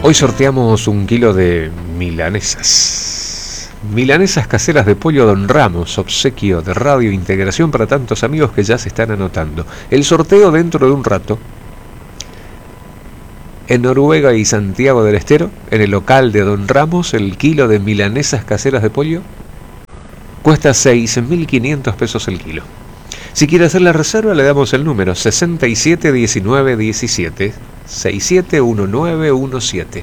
Hoy sorteamos 1 kilo de milanesas. Milanesas caseras de pollo Don Ramos, obsequio de Radio Integración para tantos amigos que ya se están anotando. El sorteo dentro de un rato. En Noruega y Santiago del Estero, en el local de Don Ramos, el kilo de milanesas caseras de pollo cuesta 6.500 pesos el kilo. Si quiere hacer la reserva, le damos el número 671917 671917.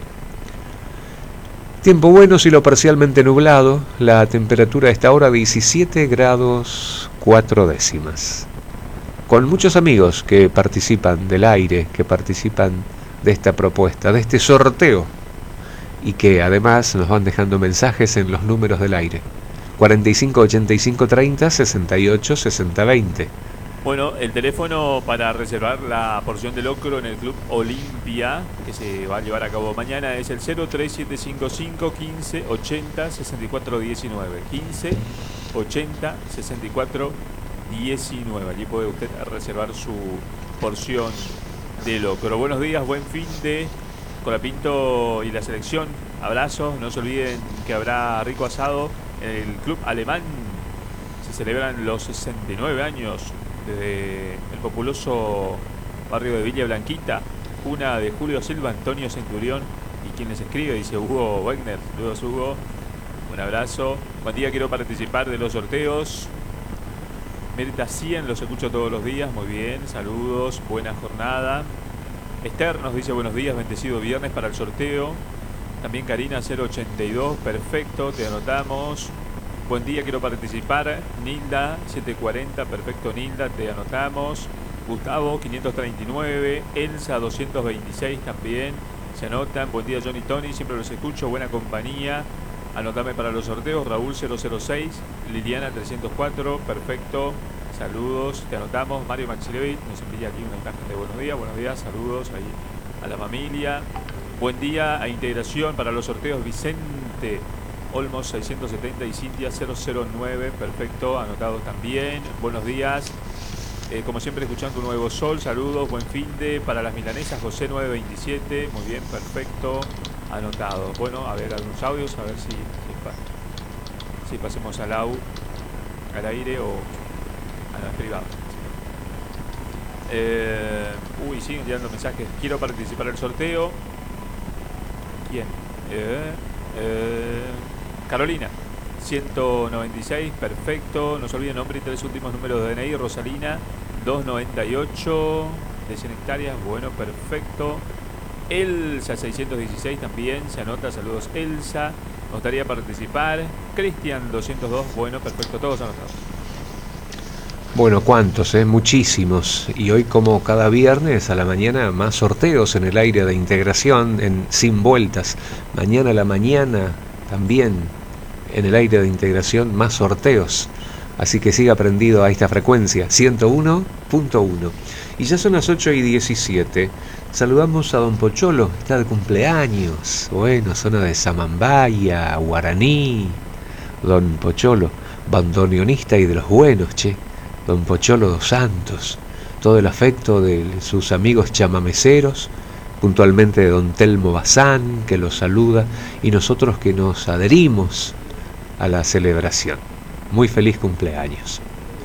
Tiempo bueno, cielo parcialmente nublado, la temperatura a esta hora 17 grados 4 décimas. Con muchos amigos que participan del aire, que participan de esta propuesta, de este sorteo, y que además nos van dejando mensajes en los números del aire. 45 85 30 68 60 20. Bueno, el teléfono para reservar la porción de locro en el Club Olimpia, que se va a llevar a cabo mañana, es el 03755 15 80 64 19. 15 80 64 19. Allí puede usted reservar su porción de locro. Buenos días, buen fin de Colapinto y la selección. Abrazos, no se olviden que habrá rico asado en el Club Alemán. Se celebran los 69 años desde el populoso barrio de Villa Blanquita. Una de Julio Silva, Antonio Centurión y quien les escribe, dice Hugo Wegner. Saludos, Hugo, un abrazo. Buen día, quiero participar de los sorteos. Mérita 100, los escucho todos los días. Muy bien, saludos, buena jornada. Esther nos dice buenos días, bendecido viernes para el sorteo. También Karina 082, perfecto, te anotamos. Buen día, quiero participar. Nilda 740, perfecto Nilda, te anotamos. Gustavo 539, Elsa 226 también se anotan. Buen día Johnny Tony, siempre los escucho, buena compañía. Anotame para los sorteos. Raúl 006, Liliana 304, perfecto. Saludos, te anotamos. Mario Maxilevich nos envía aquí una imagen de buenos días, saludos ahí a la familia. Buen día a Integración para los sorteos. Vicente Olmos 670 y Cintia 009, perfecto, anotado también. Buenos días, como siempre escuchando un nuevo sol, saludos, buen fin de para las milanesas. José 927, muy bien, perfecto, anotado. Bueno, a ver algunos audios, a ver si pasemos al aire o a la privada. Siguen llegando mensajes. Quiero participar del sorteo. ¿Quién? Carolina 196, perfecto. No se olviden nombre y 3 últimos números de DNI. Rosalina 298 de 100 hectáreas, bueno, perfecto. Elsa 616 también se anota, saludos Elsa, nos gustaría participar. Cristian 202, bueno, perfecto, todos anotados. Bueno, ¿cuántos? Muchísimos. Y hoy, como cada viernes a la mañana, más sorteos en el aire de Integración en Sin Vueltas. Mañana a la mañana también en el aire de Integración más sorteos. Así que siga prendido a esta frecuencia, 101.1. Y ya son las 8:17. Saludamos a Don Pocholo, está de cumpleaños. Bueno, zona de Samambaya, Guaraní. Don Pocholo, bandoneonista y de los buenos, che. Don Pocholo dos Santos, todo el afecto de sus amigos chamameceros, puntualmente de Don Telmo Bazán, que los saluda, y nosotros que nos adherimos a la celebración. Muy feliz cumpleaños.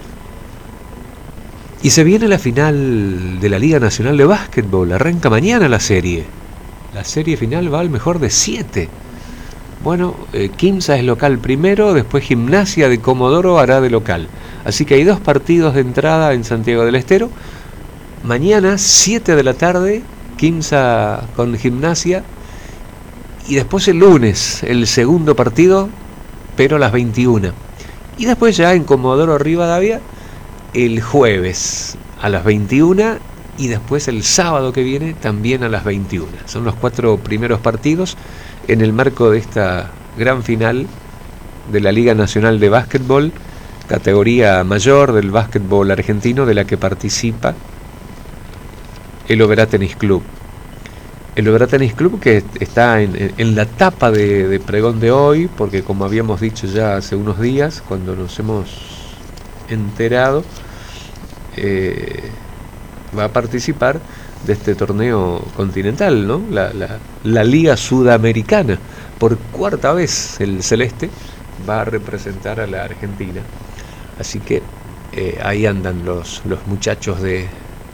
Y se viene la final de la Liga Nacional de Básquetbol, arranca mañana la serie. La serie final va al mejor de 7. Bueno, Quimsa es local primero, después Gimnasia de Comodoro hará de local. Así que hay 2 partidos de entrada en Santiago del Estero. Mañana, 7 de la tarde, Quimsa con Gimnasia. Y después el lunes, el segundo partido, pero a las 21. Y después ya en Comodoro Rivadavia, el jueves a las 21. Y después el sábado que viene, también a las 21. Son los 4 primeros partidos en el marco de esta gran final de la Liga Nacional de Básquetbol, categoría mayor del básquetbol argentino, de la que participa el Oberá Tenis Club. El Oberá Tenis Club que está en la tapa de pregón de hoy, porque como habíamos dicho ya hace unos días, cuando nos hemos enterado, va a participar de este torneo continental, ¿no? La Liga Sudamericana. Por cuarta vez el Celeste va a representar a la Argentina. Así que ahí andan los muchachos del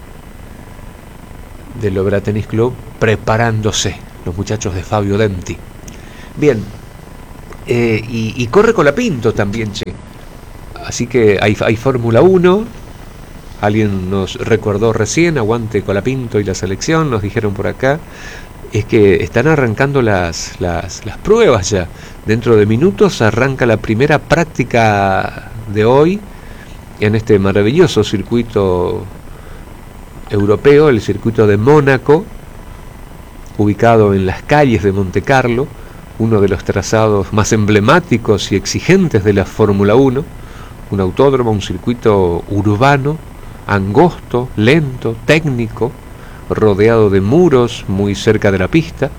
Obra Tenis Club preparándose, los muchachos de Fabio Denti. Bien, y corre Colapinto también, che. Así que hay Fórmula 1. Alguien nos recordó recién, aguante Colapinto y la selección, nos dijeron por acá. Es que están arrancando las pruebas ya. Dentro de minutos arranca la primera práctica de hoy en este maravilloso circuito europeo, el circuito de Mónaco, ubicado en las calles de Montecarlo, uno de los trazados más emblemáticos y exigentes de la Fórmula 1, un autódromo, un circuito urbano, angosto, lento, técnico, rodeado de muros muy cerca de la pista.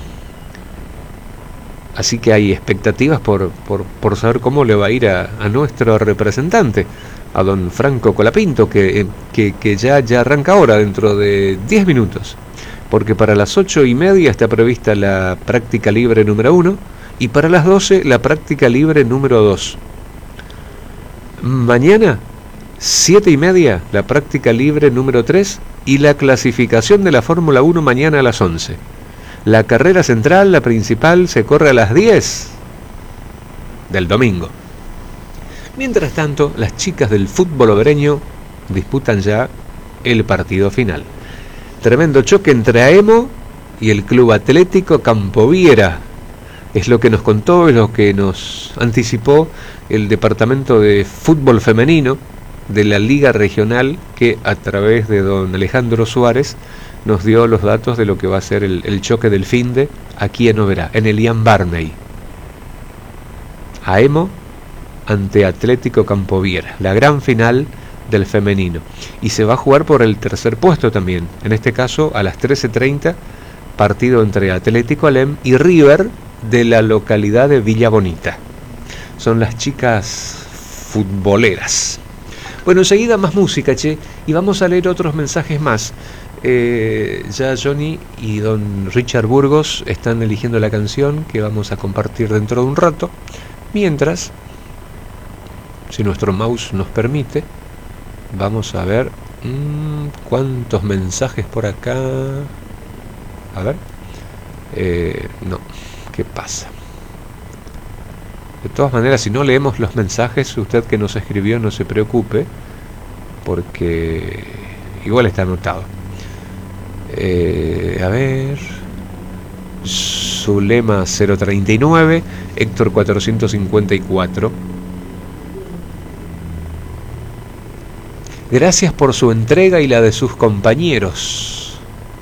Así que hay expectativas por saber cómo le va a ir a nuestro representante, a don Franco Colapinto, que ya arranca ahora, dentro de 10 minutos, porque para las 8:30 está prevista la práctica libre número 1 y para las 12 la práctica libre número 2. Mañana 7:30 la práctica libre número 3 y la clasificación de la Fórmula 1 mañana a las 11. La carrera central, la principal, se corre a las 10 del domingo. Mientras tanto, las chicas del fútbol obreño disputan ya el partido final. Tremendo choque entre AEMO y el Club Atlético Campoviera. Es lo que nos contó, es lo que nos anticipó el Departamento de Fútbol Femenino de la Liga Regional, que a través de don Alejandro Suárez nos dio los datos de lo que va a ser el choque del finde aquí en Oberá, en el Ian Barney. AEMO ante Atlético Campoviera, la gran final del femenino. Y se va a jugar por el tercer puesto también. En este caso, a las 13:30, partido entre Atlético Alem y River de la localidad de Villa Bonita. Son las chicas futboleras. Bueno, enseguida más música, che, y vamos a leer otros mensajes más. Ya Johnny y don Richard Burgos están eligiendo la canción que vamos a compartir dentro de un rato. Mientras, si nuestro mouse nos permite, vamos a ver cuántos mensajes por acá. A ver. No, ¿qué pasa? De todas maneras, si no leemos los mensajes, usted que nos escribió no se preocupe, porque igual está anotado. A ver, Zulema 039, Héctor 454. Gracias por su entrega y la de sus compañeros.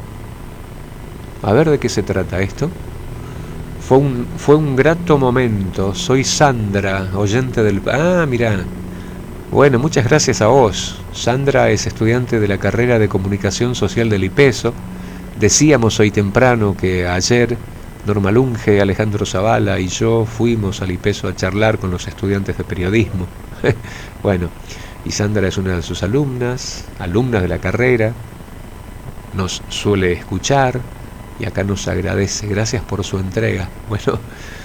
A ver de qué se trata esto. Fue un grato momento. Soy Sandra, oyente del... Ah, mirá. Bueno, muchas gracias a vos. Sandra es estudiante de la carrera de Comunicación Social del IPESO. Decíamos hoy temprano que ayer Norma Lunge, Alejandro Zavala y yo fuimos al IPESO a charlar con los estudiantes de periodismo. Bueno, y Sandra es una de sus alumnas de la carrera. Nos suele escuchar y acá nos agradece. Gracias por su entrega. Bueno,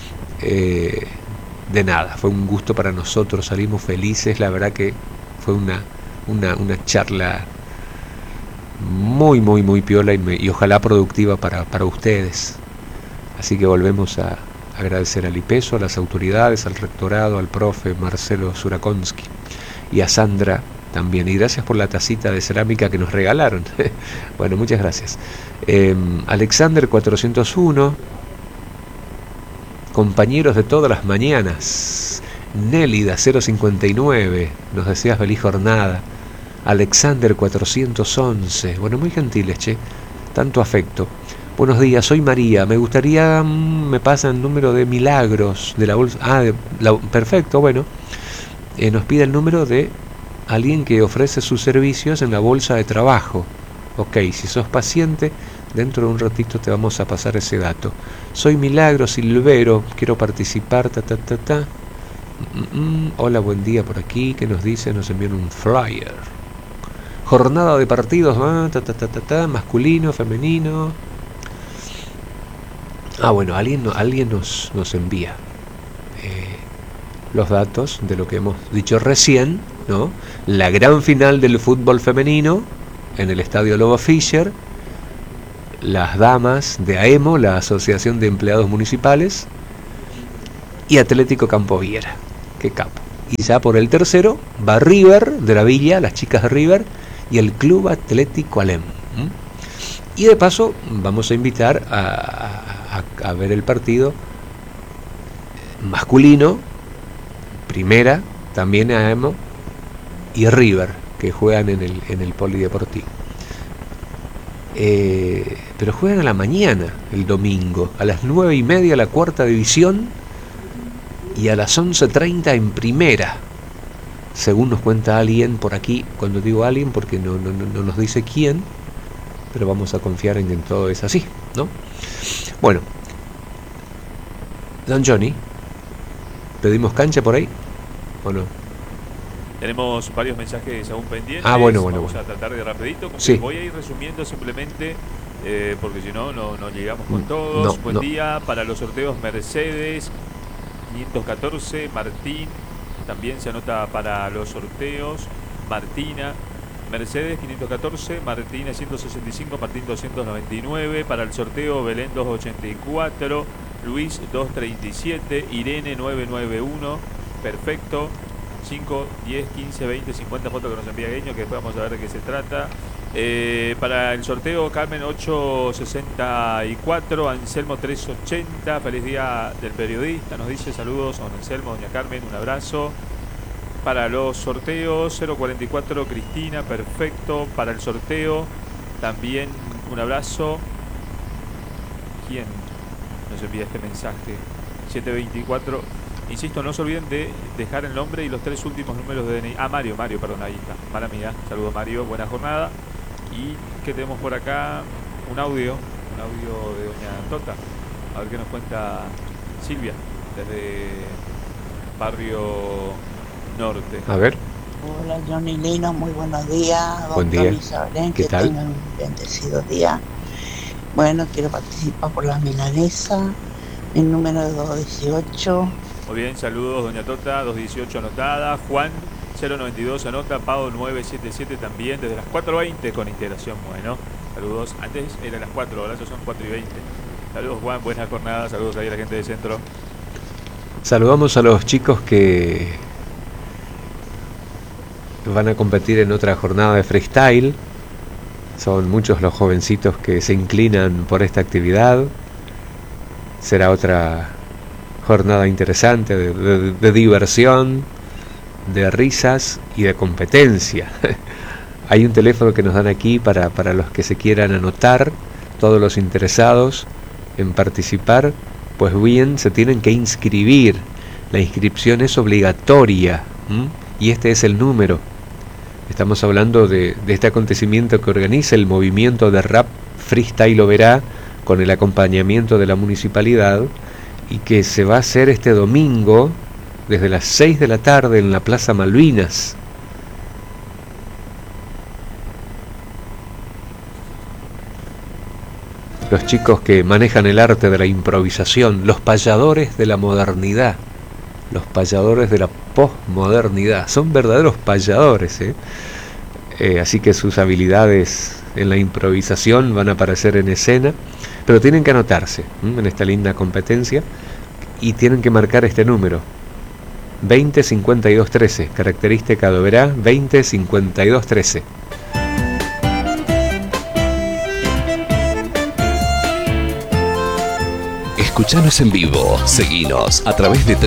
de nada, fue un gusto para nosotros, salimos felices. La verdad que fue una charla muy piola y ojalá productiva para ustedes. Así que volvemos a agradecer al IPESO, a las autoridades, al rectorado, al profe Marcelo Zurakonsky y a Sandra también. Y gracias por la tacita de cerámica que nos regalaron. Bueno, muchas gracias. Alexander 401, compañeros de todas las mañanas. Nélida 059, nos desea feliz jornada. Alexander 411, bueno, muy gentiles, che, tanto afecto. Buenos días, soy María, me gustaría, me pasa el número de Milagros, de la bolsa, perfecto, bueno, nos pide el número de alguien que ofrece sus servicios en la bolsa de trabajo. Ok, si sos paciente, dentro de un ratito te vamos a pasar ese dato. Soy Milagros Silvero, quiero participar, Hola, buen día por aquí, ¿qué nos dice? Nos envían un flyer. jornada de partidos, masculino, femenino. Bueno, alguien nos envía los datos de lo que hemos dicho recién, ¿no? La gran final del fútbol femenino en el estadio Lobo Fischer, las damas de AEMO, la Asociación de Empleados Municipales, y Atlético Campo Viera. Qué capo. Y ya por el tercero va River de la Villa, las chicas de River, y el Club Atlético Alem. Y de paso vamos a invitar a ver el partido masculino, primera, también AEMO, y River, que juegan en el Polideportivo. Pero juegan a la mañana, el domingo, a las 9:30 la cuarta división, y a las 11:30 en primera, según nos cuenta alguien por aquí. Cuando digo alguien, porque no nos dice quién, pero vamos a confiar en que todo es así, ¿no? Bueno, Don Johnny, ¿pedimos cancha por ahí o no? Tenemos varios mensajes aún pendientes. Bueno. Vamos a tratar de rapidito. Sí. Voy a ir resumiendo simplemente, porque si no llegamos con todos. Buen día para los sorteos Mercedes 514, Martín también se anota para los sorteos, Martina, Mercedes 514, Martina 165, Martín 299, para el sorteo Belén 284, Luis 237, Irene 991, perfecto, 5, 10, 15, 20, 50 fotos que nos envía Gueño, que después vamos a ver de qué se trata. Para el sorteo Carmen 864, Anselmo 380, feliz día del periodista, nos dice saludos a don Anselmo, doña Carmen, un abrazo. Para los sorteos 044 Cristina, perfecto. Para el sorteo también un abrazo. ¿Quién nos envía este mensaje? 724. Insisto, no se olviden de dejar el nombre y los 3 últimos números de DNI. Mario, perdón, ahí está. Mala mía. Saludos, Mario. Buena jornada. Y que tenemos por acá un audio de doña Tota. A ver qué nos cuenta Silvia desde Barrio Norte. A ver. Hola, Johnny Lino, muy buenos días. Buen día. ¿Qué tal? Tengan un bendecido día. Bueno, quiero participar por la milanesa. Mi número es 218. Muy bien, saludos, doña Tota, 218 anotada. Juan 092 anota, Pau 977 también, desde las 4:20 con integración. Bueno, saludos. Antes eran las 4, ahora son 4:20. Saludos, Juan, buena jornada. Saludos ahí a la gente de Centro. Saludamos a los chicos que van a competir en otra jornada de freestyle. Son muchos los jovencitos que se inclinan por esta actividad. Será otra jornada interesante de diversión, de risas y de competencia. Hay un teléfono que nos dan aquí para los que se quieran anotar, todos los interesados en participar. Pues bien, se tienen que inscribir. La inscripción es obligatoria, y este es el número. Estamos hablando de este acontecimiento que organiza el movimiento de rap Freestyle Oberá con el acompañamiento de la municipalidad, y que se va a hacer este domingo desde las 6 de la tarde en la Plaza Malvinas. Los chicos que manejan el arte de la improvisación, los payadores de la modernidad, los payadores de la posmodernidad, son verdaderos payadores, así que sus habilidades en la improvisación van a aparecer en escena, pero tienen que anotarse en esta linda competencia y tienen que marcar este número 205213, característica de Oberá 205213. Escuchanos en vivo, seguinos a través de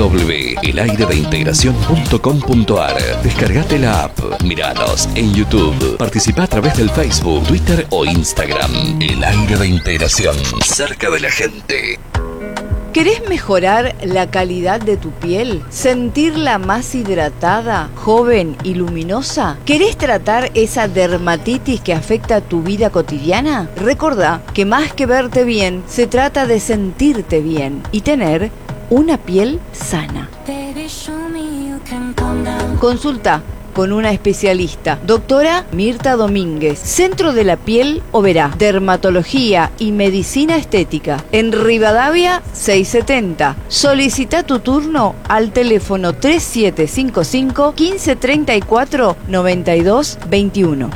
www.elairedeintegracion.com.ar. Descargate la app, miranos en YouTube, participá a través del Facebook, Twitter o Instagram. El Aire de Integración, cerca de la gente. ¿Querés mejorar la calidad de tu piel? ¿Sentirla más hidratada, joven y luminosa? ¿Querés tratar esa dermatitis que afecta tu vida cotidiana? Recordá que más que verte bien, se trata de sentirte bien y tener una piel sana. Consulta con una especialista. Doctora Mirta Domínguez. Centro de la Piel Oberá. Dermatología y medicina estética. En Rivadavia 670. Solicita tu turno al teléfono 3755 1534 9221.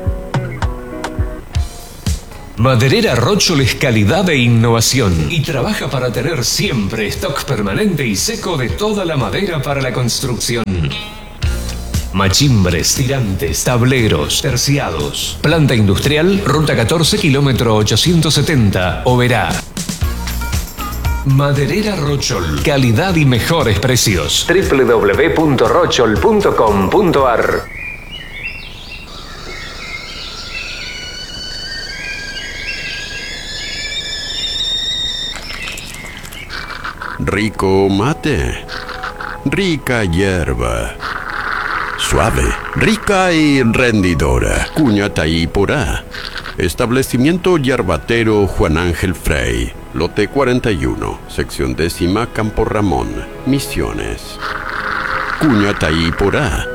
Maderera Rochol es calidad e innovación y trabaja para tener siempre stock permanente y seco de toda la madera para la construcción. Machimbres, tirantes, tableros, terciados. Planta industrial, ruta 14, kilómetro 870, Oberá. Maderera Rochol, calidad y mejores precios. www.rochol.com.ar. Rico mate, rica hierba, suave, rica y rendidora. Cuñataí Porá. Establecimiento Yerbatero Juan Ángel Frey, lote 41, sección 10ª, Campo Ramón, Misiones. Cuñataí Porá.